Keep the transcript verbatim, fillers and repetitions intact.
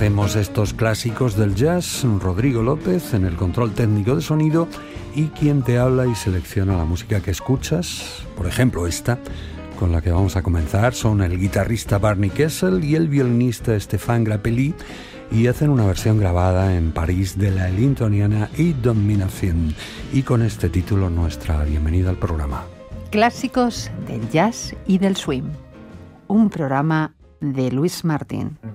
Hacemos estos clásicos del jazz, Rodrigo López en el control técnico de sonido y quien te habla y selecciona la música que escuchas. Por ejemplo, esta con la que vamos a comenzar son el guitarrista Barney Kessel y el violinista Stéphane Grappelli, y hacen una versión grabada en París de la Ellingtoniana y Domination. Y con este título nuestra bienvenida al programa. Clásicos del jazz y del swing. Un programa de Luis Martín.